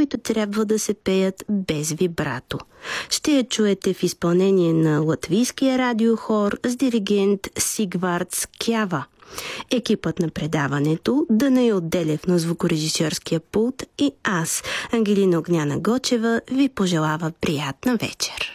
които трябва да се пеят без вибрато. Ще я чуете в изпълнение на латвийския радиохор с диригент Сигвардс Кява. Екипът на предаването Данаил Делев на звукорежисьорския пулт и аз, Ангелина Огняна Гочева, ви пожелава приятна вечер.